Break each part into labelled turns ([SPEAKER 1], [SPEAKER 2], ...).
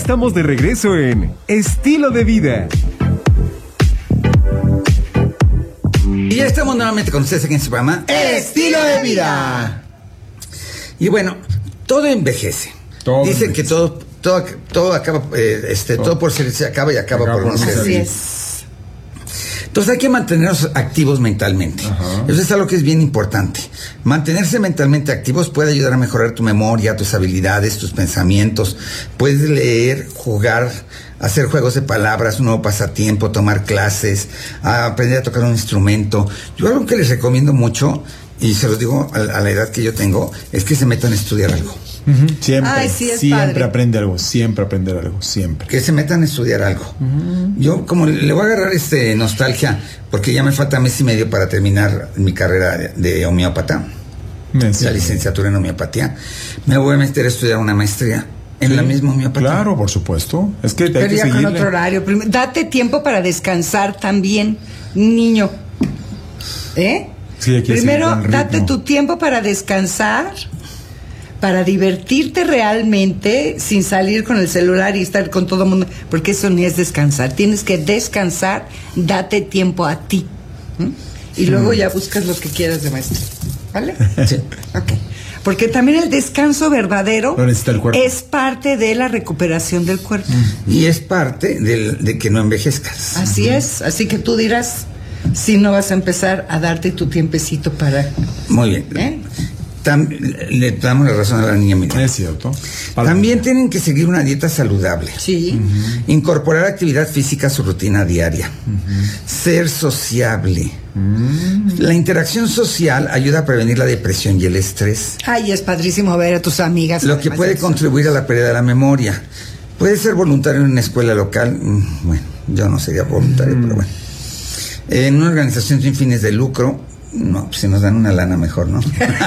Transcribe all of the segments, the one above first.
[SPEAKER 1] estamos de regreso en Estilo de Vida.
[SPEAKER 2] Y ya estamos nuevamente con ustedes aquí en su programa
[SPEAKER 3] Estilo de Vida.
[SPEAKER 2] Y bueno, todo envejece. Dicen que todo acaba, todo por ser se acaba y acaba por no ser.
[SPEAKER 3] Así es.
[SPEAKER 2] Entonces hay que mantenernos activos mentalmente. Eso es algo que es bien importante. Mantenerse mentalmente activos puede ayudar a mejorar tu memoria, tus habilidades, tus pensamientos. Puedes leer, jugar, hacer juegos de palabras, un nuevo pasatiempo, tomar clases, aprender a tocar un instrumento. Yo algo que les recomiendo mucho, y se los digo a la edad que yo tengo, es que se metan a estudiar algo.
[SPEAKER 4] Siempre,
[SPEAKER 3] Ay, sí, es
[SPEAKER 4] siempre
[SPEAKER 3] padre.
[SPEAKER 4] aprende algo, siempre aprender algo, siempre.
[SPEAKER 2] Que se metan a estudiar algo. Yo como le voy a agarrar nostalgia, porque ya me falta mes y medio para terminar mi carrera de homeópata, la licenciatura en homeopatía. Me voy a meter a estudiar una maestría en la misma homeopatía.
[SPEAKER 4] Claro, por supuesto. Es que
[SPEAKER 3] Pero
[SPEAKER 4] hay que
[SPEAKER 3] ya con
[SPEAKER 4] seguirle.
[SPEAKER 3] otro horario. Date tiempo para descansar también, niño.
[SPEAKER 4] Sí, hay que
[SPEAKER 3] Primero,
[SPEAKER 4] seguir con
[SPEAKER 3] date
[SPEAKER 4] ritmo.
[SPEAKER 3] tu tiempo para descansar, para divertirte realmente, sin salir con el celular y estar con todo el mundo, porque eso ni es descansar. Tienes que descansar, date tiempo a ti. Y luego ya buscas lo que quieras de maestro. ¿Vale?
[SPEAKER 2] Sí.
[SPEAKER 3] Ok. Porque también el descanso verdadero
[SPEAKER 4] Lo necesita el cuerpo.
[SPEAKER 3] es parte de la recuperación del cuerpo.
[SPEAKER 2] Y es parte de que no envejezcas.
[SPEAKER 3] Así es. Así que tú dirás si no vas a empezar a darte tu tiempecito para...
[SPEAKER 2] Muy bien. Le damos la razón a la niña Miriam.
[SPEAKER 4] Es cierto.
[SPEAKER 2] También tienen que seguir una dieta saludable.
[SPEAKER 3] Sí.
[SPEAKER 2] Incorporar actividad física a su rutina diaria. Ser sociable. La interacción social ayuda a prevenir la depresión y el estrés,
[SPEAKER 3] Ay, es padrísimo ver a tus amigas.
[SPEAKER 2] lo que
[SPEAKER 3] además
[SPEAKER 2] puede
[SPEAKER 3] de eso.
[SPEAKER 2] contribuir a la pérdida de la memoria. Puede ser voluntario en una escuela local. Bueno, yo no sería voluntario, pero bueno. En una organización sin fines de lucro. No, pues si nos dan una lana mejor, ¿no?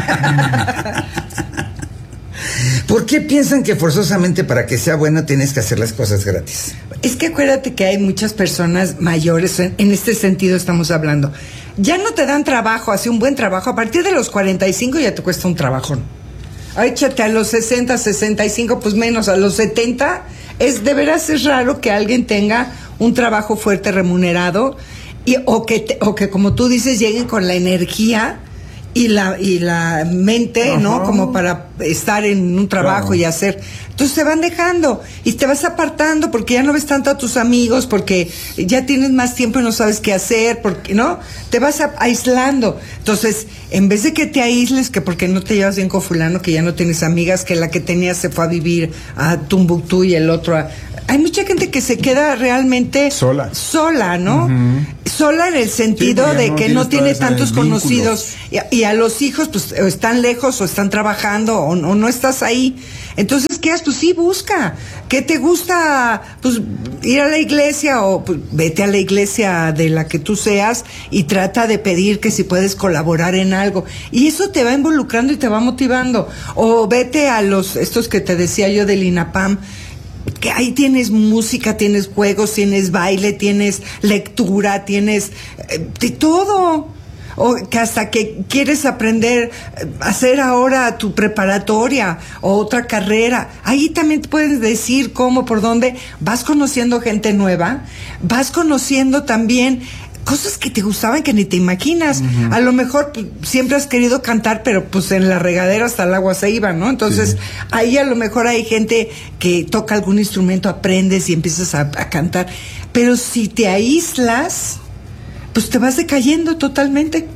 [SPEAKER 2] ¿Por qué piensan que forzosamente para que sea bueno tienes que hacer las cosas gratis?
[SPEAKER 3] Es que acuérdate que hay muchas personas mayores, en este sentido estamos hablando. Ya no te dan trabajo, así un buen trabajo. A partir de los 45 ya te cuesta un trabajón. Échate a los 60, 65, pues menos, a los 70. De veras es raro que alguien tenga un trabajo fuerte remunerado o que como tú dices lleguen con la energía y la mente, ¿no? Como para estar en un trabajo y hacer. Entonces te van dejando y te vas apartando porque ya no ves tanto a tus amigos, porque ya tienes más tiempo y no sabes qué hacer, porque, ¿no? Te vas aislando. Entonces, en vez de que te aísles, que porque no te llevas bien con fulano, que ya no tienes amigas, que la que tenías se fue a vivir a Tumbuctú y el otro a... Hay mucha gente que se queda realmente sola, ¿no? Sola en el sentido de que no tiene tantos conocidos y a los hijos pues o están lejos o están trabajando o no estás ahí. Entonces, ¿qué haces? Pues sí, busca. ¿Qué te gusta? Pues ir a la iglesia o pues, vete a la iglesia de la que tú seas y trata de pedir que si puedes colaborar en algo. Y eso te va involucrando y te va motivando. O vete a estos que te decía yo del INAPAM, que ahí tienes música, tienes juegos, tienes baile, tienes lectura, tienes de todo. O que hasta que quieres aprender a hacer ahora tu preparatoria o otra carrera, ahí también te puedes decir cómo, por dónde, vas conociendo gente nueva, vas conociendo también cosas que te gustaban que ni te imaginas. A lo mejor pues, siempre has querido cantar, pero pues en la regadera hasta el agua se iba, ¿no? Entonces, ahí a lo mejor hay gente que toca algún instrumento, aprendes y empiezas a cantar. Pero si te aíslas, pues te vas decayendo totalmente.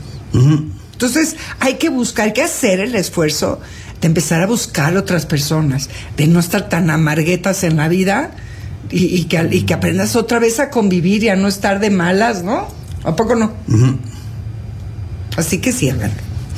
[SPEAKER 3] Entonces, hay que buscar, hay que hacer el esfuerzo de empezar a buscar otras personas, de no estar tan amarguetas en la vida. Y que aprendas otra vez a convivir y a no estar de malas, ¿no? ¿A poco no? Así que sí, háganlo.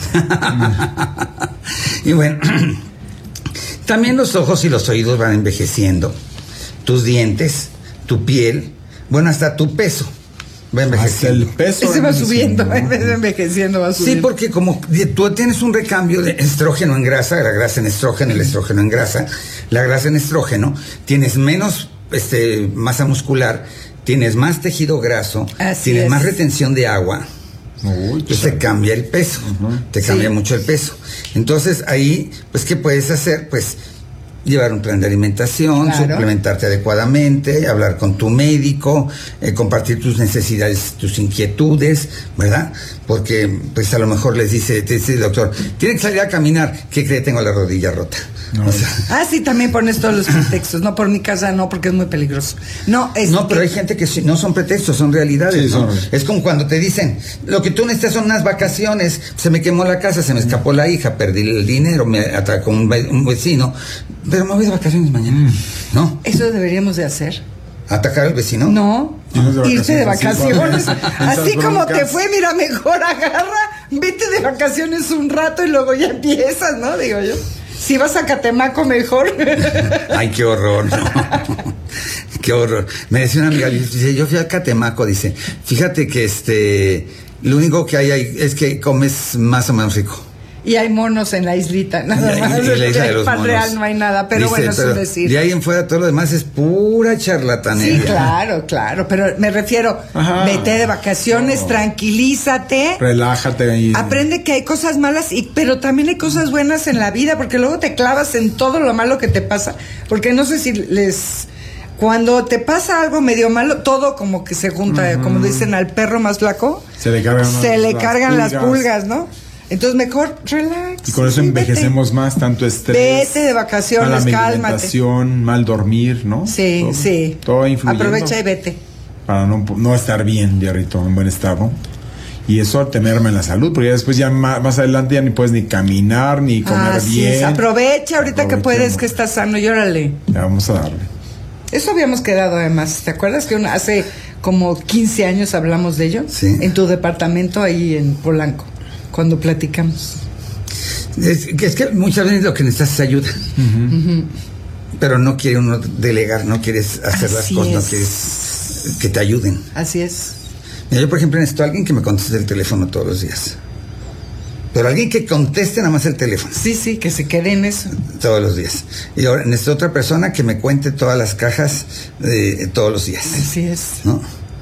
[SPEAKER 2] Y bueno, también los ojos y los oídos van envejeciendo. Tus dientes, tu piel, bueno, hasta tu peso va envejeciendo.
[SPEAKER 4] Hasta el peso
[SPEAKER 3] Ese va subiendo, en vez de envejeciendo va subiendo.
[SPEAKER 2] Sí, porque como tú tienes un recambio de estrógeno en grasa, la grasa en estrógeno, el estrógeno en grasa, la grasa en estrógeno, tienes menos masa muscular, tienes más tejido graso, tienes más retención de agua. Entonces te cambia el peso, te cambia mucho el peso. Entonces ahí, pues, ¿qué puedes hacer? Pues llevar un plan de alimentación,
[SPEAKER 3] Claro.
[SPEAKER 2] suplementarte adecuadamente, hablar con tu médico, compartir tus necesidades, tus inquietudes, ¿verdad? Porque pues a lo mejor te dice el doctor, tiene que salir a caminar, ¿qué cree? Tengo la rodilla rota.
[SPEAKER 4] No.
[SPEAKER 2] O sea,
[SPEAKER 3] Sí, también pones todos los pretextos. No, por mi casa no, porque es muy peligroso. No,
[SPEAKER 2] no, pero hay gente que no son pretextos, son realidades,
[SPEAKER 4] Sí,
[SPEAKER 2] ¿no?
[SPEAKER 4] son.
[SPEAKER 2] Es como cuando te dicen, lo que tú necesitas son unas vacaciones, se me quemó la casa, se me escapó la hija, perdí el dinero, me atacó un vecino, pero me voy de vacaciones mañana, ¿no?
[SPEAKER 3] Eso deberíamos de hacer.
[SPEAKER 2] ¿Atacar al vecino?
[SPEAKER 3] No,
[SPEAKER 4] Tienes de
[SPEAKER 3] irte de
[SPEAKER 4] vacaciones,
[SPEAKER 3] vacaciones.
[SPEAKER 4] sí,
[SPEAKER 3] Así
[SPEAKER 4] esas
[SPEAKER 3] como
[SPEAKER 4] broncas.
[SPEAKER 3] te fue, mira, mejor agarra, vete de vacaciones un rato y luego ya empiezas, ¿no? Digo yo. Si vas a Catemaco, mejor.
[SPEAKER 2] Ay, qué horror, no. Qué horror. Me decía una amiga, dice, yo fui a Catemaco, dice, fíjate que lo único que hay ahí es que comes más o menos rico.
[SPEAKER 3] Y hay monos en la islita, nada
[SPEAKER 2] Y
[SPEAKER 3] más.
[SPEAKER 2] la isla de los
[SPEAKER 3] Para
[SPEAKER 2] monos.
[SPEAKER 3] real no hay nada, pero
[SPEAKER 2] Dice,
[SPEAKER 3] bueno, es un decir.
[SPEAKER 2] de ahí en fuera todo lo demás es pura charlatanería.
[SPEAKER 3] Sí, claro, pero me refiero,
[SPEAKER 4] Ajá.
[SPEAKER 3] vete de vacaciones,
[SPEAKER 4] No.
[SPEAKER 3] tranquilízate.
[SPEAKER 4] Relájate ahí.
[SPEAKER 3] Aprende que hay cosas malas, pero también hay cosas buenas en la vida, porque luego te clavas en todo lo malo que te pasa. Porque no sé si cuando te pasa algo medio malo, todo como que se junta, como dicen al perro más flaco,
[SPEAKER 4] Se le cargan
[SPEAKER 3] las pulgas, ¿no? Entonces mejor relax.
[SPEAKER 4] Y con eso
[SPEAKER 3] sí,
[SPEAKER 4] envejecemos más, tanto estrés.
[SPEAKER 3] Vete de vacaciones,
[SPEAKER 4] mala
[SPEAKER 3] cálmate.
[SPEAKER 4] alimentación, mal dormir, ¿no?
[SPEAKER 3] Sí,
[SPEAKER 4] Todo,
[SPEAKER 3] sí.
[SPEAKER 4] Todo influyendo.
[SPEAKER 3] Aprovecha y vete.
[SPEAKER 4] Para no estar bien, diablito, en buen estado. Y eso te merma en la salud, porque ya después ya más adelante ya ni puedes ni caminar, ni comer
[SPEAKER 3] Así
[SPEAKER 4] bien.
[SPEAKER 3] es. Aprovecha ahorita que
[SPEAKER 4] Aprovechemos.
[SPEAKER 3] puedes, que estás sano, y órale.
[SPEAKER 4] Ya vamos a darle.
[SPEAKER 3] Eso habíamos quedado además. ¿Te acuerdas que hace como 15 años hablamos de ello?
[SPEAKER 2] Sí.
[SPEAKER 3] En tu departamento ahí en Polanco, cuando platicamos.
[SPEAKER 2] Es que muchas veces lo que necesitas es ayuda. Pero no quiere uno delegar, no quieres hacer las
[SPEAKER 3] Así
[SPEAKER 2] cosas, no
[SPEAKER 3] es.
[SPEAKER 2] quieres que te ayuden.
[SPEAKER 3] Así es.
[SPEAKER 2] Mira, yo, por ejemplo, necesito a alguien que me conteste el teléfono todos los días. Pero alguien que conteste nada más el teléfono
[SPEAKER 3] Sí, que se quede en eso.
[SPEAKER 2] todos los días. Y ahora necesito otra persona que me cuente todas las cajas todos los días,
[SPEAKER 3] Así es.
[SPEAKER 2] ¿no?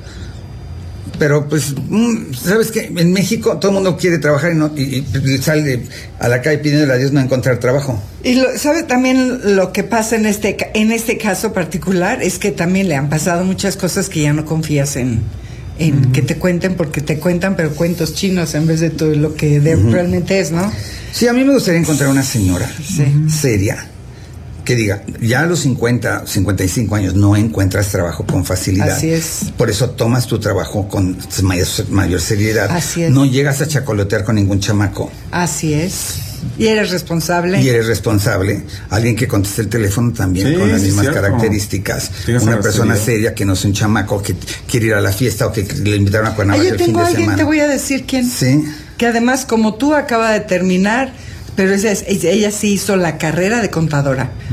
[SPEAKER 2] Pero pues, ¿sabes qué? En México todo el mundo quiere trabajar y sale a la calle pidiendo a Dios no encontrar trabajo.
[SPEAKER 3] Y ¿sabe también lo que pasa en este caso particular? Es que también le han pasado muchas cosas que ya no confías en que te cuenten, porque te cuentan, pero cuentos chinos en vez de todo lo que realmente es, ¿no?
[SPEAKER 2] Sí, a mí me gustaría encontrar una señora
[SPEAKER 3] Sí.
[SPEAKER 2] seria que diga, ya a los 50, 55 años no encuentras trabajo con facilidad.
[SPEAKER 3] Así es.
[SPEAKER 2] Por eso tomas tu trabajo con mayor seriedad.
[SPEAKER 3] Así es.
[SPEAKER 2] No llegas a chacolotear con ningún chamaco.
[SPEAKER 3] Así es. Y eres responsable.
[SPEAKER 2] Y eres responsable. Alguien que conteste el teléfono también
[SPEAKER 4] Sí,
[SPEAKER 2] con las
[SPEAKER 4] sí,
[SPEAKER 2] mismas
[SPEAKER 4] cierto.
[SPEAKER 2] características.
[SPEAKER 4] Tienes
[SPEAKER 2] Una
[SPEAKER 4] una
[SPEAKER 2] persona
[SPEAKER 4] seriedad.
[SPEAKER 2] seria que no es un chamaco que quiere ir a la fiesta o que le invitaron a Cuernavaca
[SPEAKER 3] Yo
[SPEAKER 2] el fin
[SPEAKER 3] tengo
[SPEAKER 2] de
[SPEAKER 3] a alguien,
[SPEAKER 2] semana.
[SPEAKER 3] te voy a decir quién.
[SPEAKER 2] Sí.
[SPEAKER 3] Que además, como tú, acaba de terminar, pero ella sí hizo la carrera de contadora.